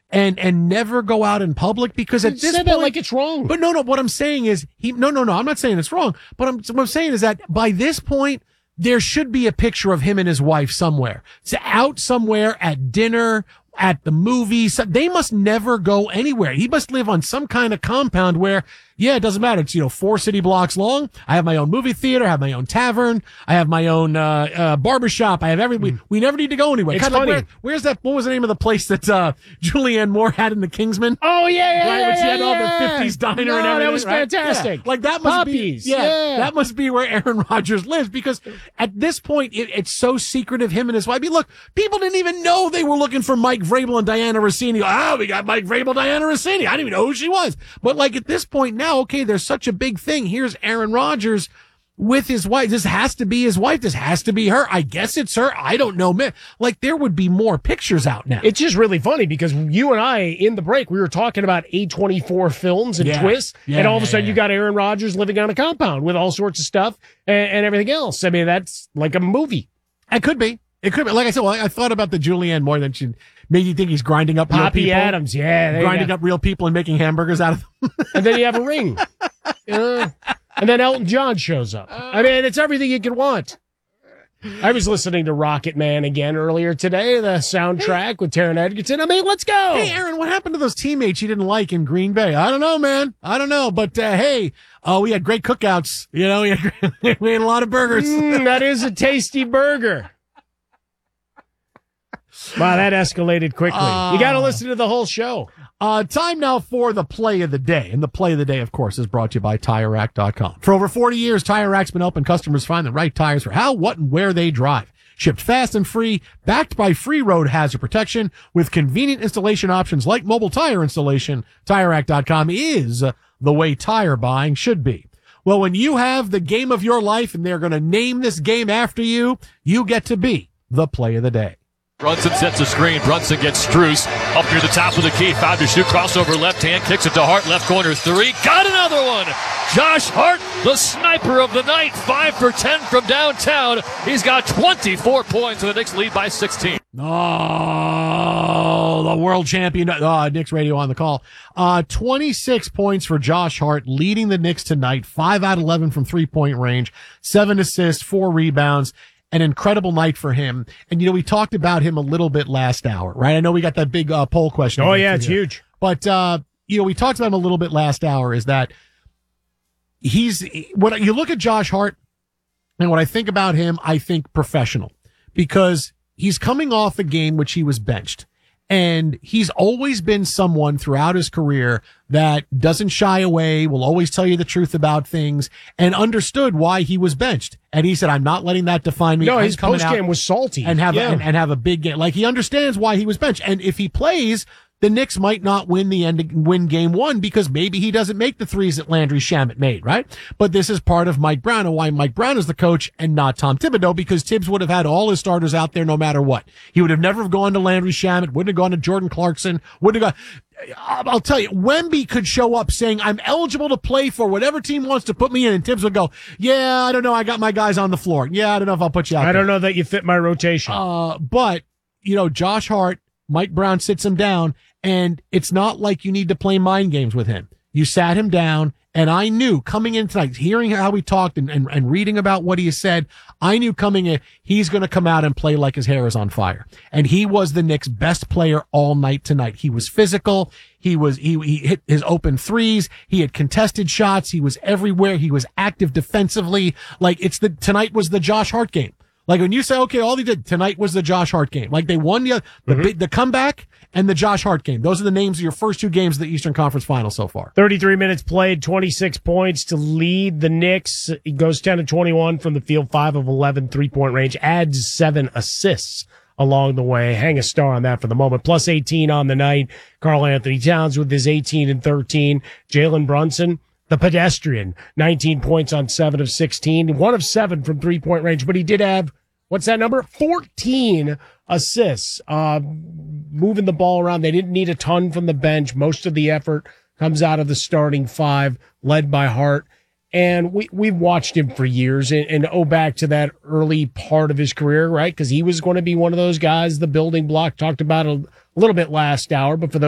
and never go out in public? Because at this point, that like it's wrong. But no, what I'm saying is no, I'm not saying it's wrong. But what I'm saying is that by this point, there should be a picture of him and his wife somewhere. It's out somewhere at dinner, at the movies. They must never go anywhere. He must live on some kind of compound where, yeah, it doesn't matter. It's, 4 city blocks long. I have my own movie theater. I have my own tavern. I have my own, barbershop. I have we never need to go anywhere. It's funny. Like where's that? What was the name of the place that, Julianne Moore had in the Kingsman? Oh, yeah. Right, when she had all the 50s diner and everything. That was fantastic. Yeah. Like that must Puppies. be, that must be where Aaron Rodgers lives, because at this point, it's so secretive, him and his wife. I mean, look, people didn't even know they were looking for Mike Vrabel and Diana Rossini. Oh, we got Mike Vrabel, Diana Rossini. I didn't even know who she was. But like at this point now, okay, there's such a big thing. Here's Aaron Rodgers with his wife. This has to be his wife. This has to be her. I guess it's her. I don't know. Like there would be more pictures out now. It's just really funny because you and I in the break, we were talking about A24 films and twists. And all of a sudden you got Aaron Rodgers living on a compound with all sorts of stuff and everything else. I mean, that's like a movie. It could be. It could be. Like I said, I thought about the Julianne more than she made you think he's grinding up Poppy real people. Adams, grinding up real people and making hamburgers out of them. And then you have a ring. And then Elton John shows up. I mean, it's everything you could want. I was listening to Rocket Man again earlier today, the soundtrack with Taron Egerton. I mean, let's go. Hey, Aaron, what happened to those teammates you didn't like in Green Bay? I don't know, man. I don't know. But, hey, we had great cookouts. We ate a lot of burgers. That is a tasty burger. Wow, that escalated quickly. You got to listen to the whole show. Time now for the play of the day. And the play of the day, of course, is brought to you by TireRack.com. For over 40 years, Tire Rack's been helping customers find the right tires for how, what, and where they drive. Shipped fast and free, backed by free road hazard protection, with convenient installation options like mobile tire installation. TireRack.com is the way tire buying should be. Well, when you have the game of your life and they're going to name this game after you, you get to be the play of the day. Brunson sets a screen. Brunson gets Strus up near the top of the key. Found to shoot. Crossover left hand. Kicks it to Hart. Left corner. 3. Got another one. Josh Hart, the sniper of the night. 5 for 10 from downtown. He's got 24 points. And the Knicks lead by 16. Oh, the world champion. Knicks radio on the call. 26 points for Josh Hart, leading the Knicks tonight. 5 out of 11 from 3-point range. 7 assists, 4 rebounds. An incredible night for him. And, we talked about him a little bit last hour, right? I know we got that big poll question. Oh, yeah, it's huge. But, we talked about him a little bit last hour, is that when you look at Josh Hart, and when I think about him, I think professional. Because he's coming off a game which he was benched. And he's always been someone throughout his career that doesn't shy away, will always tell you the truth about things, and understood why he was benched. And he said, I'm not letting that define me. No, his post game was salty. And have a big game. Like, he understands why he was benched. And if he plays, the Knicks might not win game 1 because maybe he doesn't make the threes that Landry Shamet made, right? But this is part of Mike Brown and why Mike Brown is the coach and not Tom Thibodeau, because Tibbs would have had all his starters out there no matter what. He would have never gone to Landry Shamet, wouldn't have gone to Jordan Clarkson, wouldn't have gone. I'll tell you, Wemby could show up saying, I'm eligible to play for whatever team wants to put me in, and Tibbs would go, yeah, I don't know, I got my guys on the floor. Yeah, I don't know if I'll put you out there. I don't know that you fit my rotation. But, Josh Hart, Mike Brown sits him down, and it's not like you need to play mind games with him. You sat him down, and I knew coming in tonight, hearing how he talked and reading about what he said, I knew coming in, he's going to come out and play like his hair is on fire. And he was the Knicks' best player all night tonight. He was physical. He hit his open threes. He had contested shots. He was everywhere. He was active defensively. Like, tonight was the Josh Hart game. Like, when you say, okay, all he did tonight was the Josh Hart game. Like, they won the comeback and the Josh Hart game. Those are the names of your first 2 games of the Eastern Conference Finals so far. 33 minutes played, 26 points to lead the Knicks. He goes 10 of 21 from the field, 5 of 11 3-point range, adds 7 assists along the way. Hang a star on that for the moment. Plus 18 on the night. Karl Anthony Towns with his 18 and 13. Jalen Brunson, the pedestrian, 19 points on 7 of 16, 1 of 7 from 3-point range, but he did have, what's that number? 14 assists, moving the ball around. They didn't need a ton from the bench. Most of the effort comes out of the starting 5, led by Hart. And we've watched him for years and back to that early part of his career, right? Because he was going to be one of those guys, the building block, talked about a little bit last hour, but for those